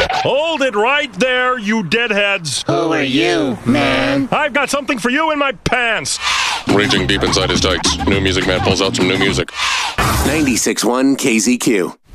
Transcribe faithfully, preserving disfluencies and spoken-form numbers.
Hold it right there, you deadheads. Who are you, man? I've got something for you in my pants. Reaching deep inside his tights, New Music Man pulls out some new music. ninety-six point one K Z Q.